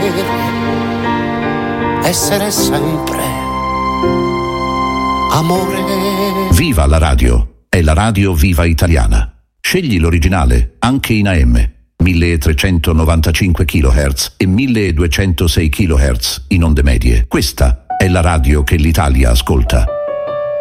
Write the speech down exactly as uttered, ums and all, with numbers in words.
volere essere sempre amore. Viva la radio, è la radio Viva Italiana. Scegli l'originale, anche in A M, milletrecentonovantacinque chilohertz e milleduecentosei chilohertz in onde medie. Questa è la radio che l'Italia ascolta.